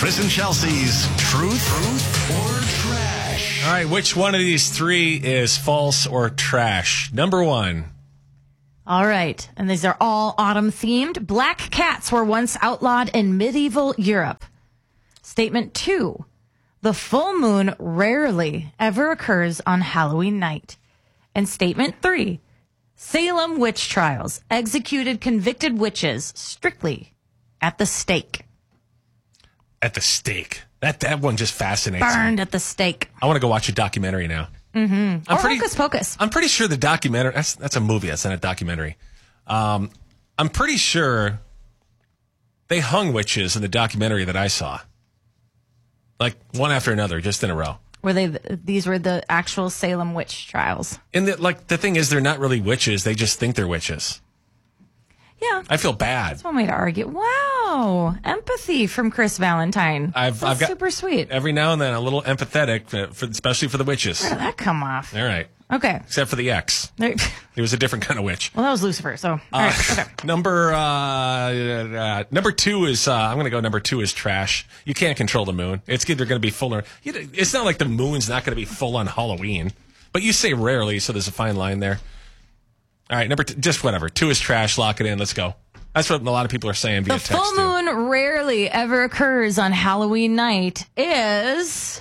Chris and Chelsea's Truth or Trash. All right, which one of these three is false or trash? Number one. All right, and these are all autumn-themed. Black cats were once outlawed in medieval Europe. Statement 2. The full moon rarely ever occurs on Halloween night. And statement 3. Salem witch trials executed convicted witches strictly at the stake. At the stake. That one just fascinates me. Burned at the stake. I want to go watch a documentary now. Mm-hmm. Or Hocus Pocus. I'm pretty sure the documentary, that's a movie, that's not a documentary. I'm pretty sure they hung witches in the documentary that I saw. Like one after another, just in a row. These were the actual Salem witch trials. And the thing is, they're not really witches. They just think they're witches. Yeah. I feel bad. That's one way to argue. Wow. Empathy from Chris Valentine. I've got super sweet. Every now and then, a little empathetic, especially for the witches. Where did that come off? All right. Okay. Except for the ex. It was a different kind of witch. Well, that was Lucifer, so. All right. Okay. Number two is, I'm going to go number 2 is trash. You can't control the moon. It's either going to be full or, it's not like the moon's not going to be full on Halloween. But you say rarely, so there's a fine line there. All right, number 2, just whatever. 2 is trash. Lock it in. Let's go. That's what a lot of people are saying via text. The full moon rarely ever occurs on Halloween night is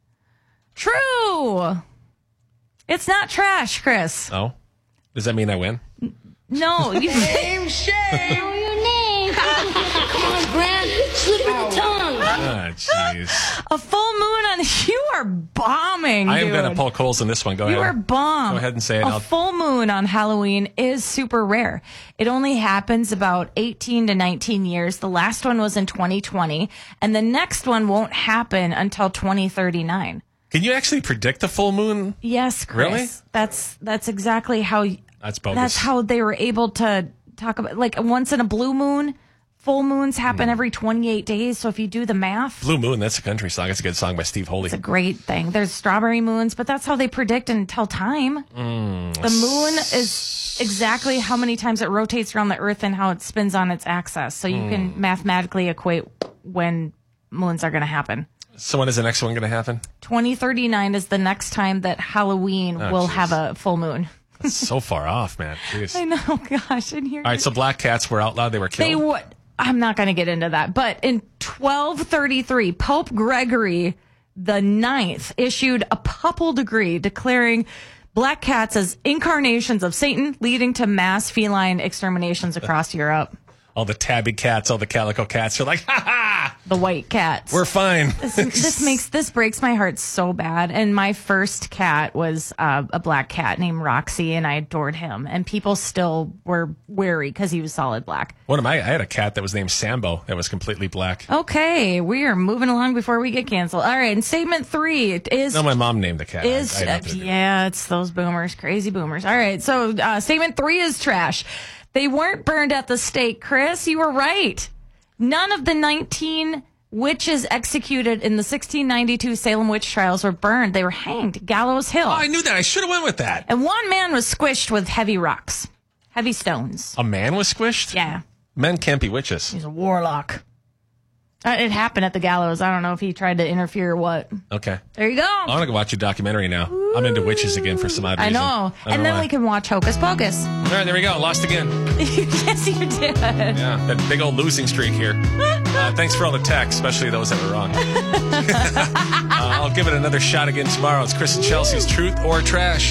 true. It's not trash, Chris. Oh? Does that mean I win? No. Shame. Know your name. Come on, Grant. Slip of the tongue. Ah, jeez. A full moon on... You are bombing, I am dude. going to poke holes in this one. Go ahead. You are bomb. Go ahead and say it. A full moon on Halloween is super rare. It only happens about 18 to 19 years. The last one was in 2020, and the next one won't happen until 2039. Can you actually predict the full moon? Yes, Chris. Really? That's exactly how... That's bogus. That's how they were able to talk about... Like, once in a blue moon... Full moons happen every 28 days, so if you do the math... Blue Moon, that's a country song. It's a good song by Steve Holy. It's a great thing. There's strawberry moons, but that's how they predict and tell time. The moon is exactly how many times it rotates around the Earth and how it spins on its axis. So you can mathematically equate when moons are going to happen. So when is the next one going to happen? 2039 is the next time that Halloween will have a full moon. That's so far off, man. Jeez. I know, gosh. And here All right, so black cats were outlawed. They were killed. They would... I'm not going to get into that. But in 1233, Pope Gregory the Ninth issued a papal decree declaring black cats as incarnations of Satan, leading to mass feline exterminations across Europe. All the tabby cats, all the calico cats are like, ha ha! The white cats. We're fine. This breaks my heart so bad. And my first cat was a black cat named Roxy, and I adored him. And people still were wary because he was solid black. I had a cat that was named Sambo that was completely black. Okay, we are moving along before we get canceled. All right, and statement 3 is... No, my mom named the cat. It's those boomers, crazy boomers. All right, so statement 3 is trash. They weren't burned at the stake, Chris. You were right. None of the 19 witches executed in the 1692 Salem witch trials were burned. They were hanged. Gallows Hill. Oh, I knew that. I should have went with that. And one man was squished with heavy rocks. Heavy stones. A man was squished? Yeah. Men can't be witches. He's a warlock. It happened at the gallows. I don't know if he tried to interfere or what. Okay. There you go. I want to go watch a documentary now. Ooh. I'm into witches again for some odd reason. I know. And then we can watch Hocus Pocus. All right, there we go. Lost again. Yes, you did. Yeah, that big old losing streak here. Thanks for all the texts, especially those that were wrong. I'll give it another shot again tomorrow. It's Chris and Chelsea's Truth or Trash.